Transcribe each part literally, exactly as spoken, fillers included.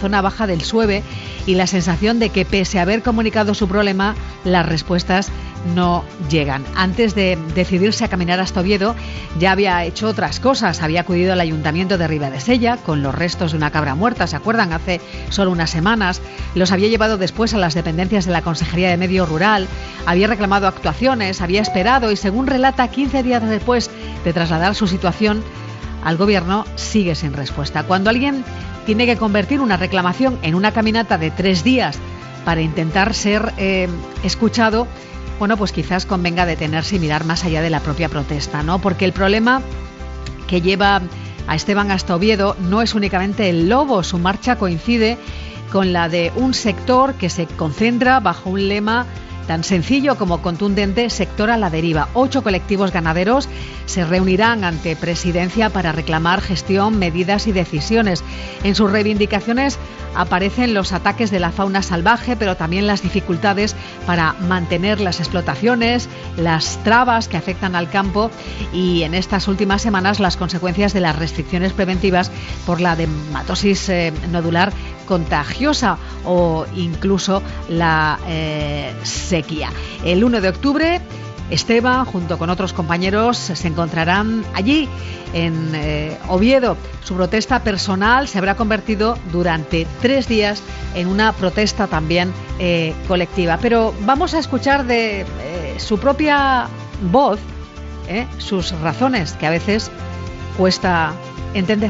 zona baja del Sueve y la sensación de que, pese a haber comunicado su problema, las respuestas no llegan. Antes de decidirse a caminar hasta Oviedo, ya había hecho otras cosas. Había acudido al Ayuntamiento de Ribadesella con los restos de una cabra muerta, ¿se acuerdan? Hace solo unas semanas. Los había llevado después a las dependencias de la Consejería de Medio Rural. Había reclamado actuaciones, había esperado y, según relata, quince días después de trasladar su situación al Gobierno, sigue sin respuesta. Cuando alguien tiene que convertir una reclamación en una caminata de tres días para intentar ser eh, escuchado, bueno, pues quizás convenga detenerse y mirar más allá de la propia protesta, ¿no? Porque el problema que lleva a Esteban hasta Oviedo no es únicamente el lobo. Su marcha coincide con la de un sector que se concentra bajo un lema tan sencillo como contundente: sector a la deriva. Ocho colectivos ganaderos se reunirán ante Presidencia para reclamar gestión, medidas y decisiones. En sus reivindicaciones aparecen los ataques de la fauna salvaje, pero también las dificultades para mantener las explotaciones, las trabas que afectan al campo y, en estas últimas semanas, las consecuencias de las restricciones preventivas por la dermatosis eh, nodular contagiosa o incluso la eh, sequía. El uno de octubre, Esteban, junto con otros compañeros, se encontrarán allí en eh, Oviedo. Su protesta personal se habrá convertido durante tres días en una protesta también eh, colectiva. Pero vamos a escuchar de eh, su propia voz eh, sus razones, que a veces cuesta entender.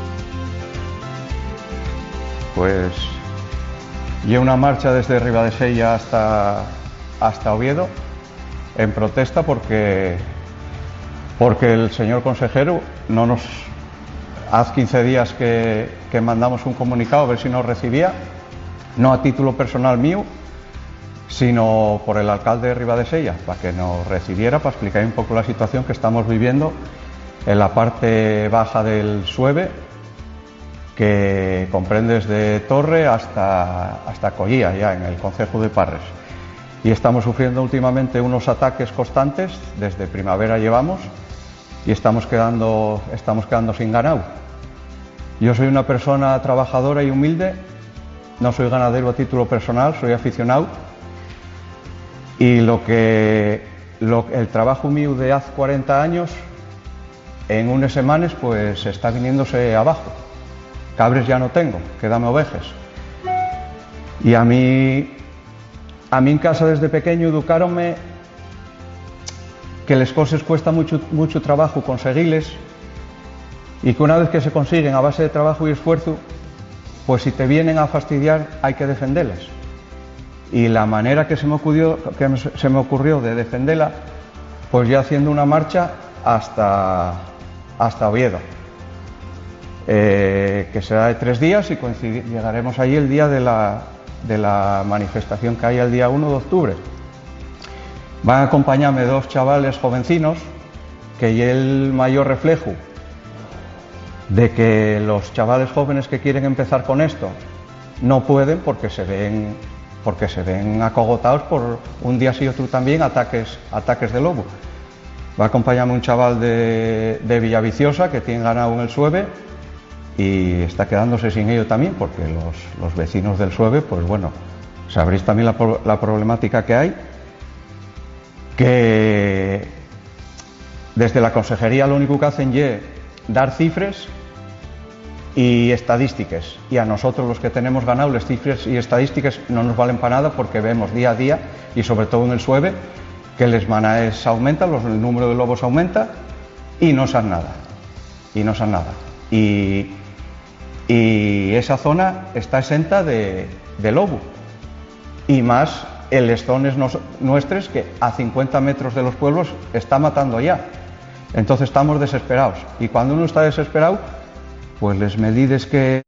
Pues y una marcha desde Ribadesella hasta, hasta Oviedo en protesta porque, porque el señor consejero no nos... Hace quince días que, que mandamos un comunicado a ver si nos recibía, no a título personal mío, sino por el alcalde de Ribadesella, para que nos recibiera, para explicar un poco la situación que estamos viviendo en la parte baja del Sueve, que comprende desde Torre hasta, hasta Collía, ya en el concejo de Parres. Y estamos sufriendo últimamente unos ataques constantes, desde primavera llevamos, y estamos quedando, estamos quedando sin ganado. Yo soy una persona trabajadora y humilde, no soy ganadero a título personal, soy aficionado, y lo que, lo, el trabajo mío de hace cuarenta años, en unas semanas, pues está viniéndose abajo. Cabres ya no tengo, quédame ovejas. Y a mí, a mí en casa desde pequeño educaronme que las cosas cuesta mucho, mucho trabajo conseguirles, y que una vez que se consiguen a base de trabajo y esfuerzo, pues si te vienen a fastidiar hay que defenderlas. Y la manera que se me ocurrió, que se me ocurrió de defenderla, pues ya haciendo una marcha hasta, hasta Oviedo. Eh, que será de tres días y llegaremos allí el día de la, de la manifestación que hay el día uno de octubre. Van a acompañarme dos chavales jovencinos, que es el mayor reflejo de que los chavales jóvenes que quieren empezar con esto no pueden porque se ven, porque se ven acogotados por un día sí y otro también ataques, ataques de lobo. Va a acompañarme un chaval de, de Villaviciosa que tiene ganado en el Sueve, y está quedándose sin ello también porque los, los vecinos del Sueve, pues bueno, sabréis también la, la problemática que hay, que desde la consejería lo único que hacen es dar cifras y estadísticas, y a nosotros los que tenemos ganado las cifras y estadísticas no nos valen para nada, porque vemos día a día, y sobre todo en el Sueve, que les manaes aumentan, los, el número de lobos aumenta y no san nada, y no san nada. Y, y esa zona está exenta de, de lobo, y más en las zonas nos, nuestras, que a cincuenta metros de los pueblos está matando ya. Entonces estamos desesperados, y cuando uno está desesperado, pues las medidas que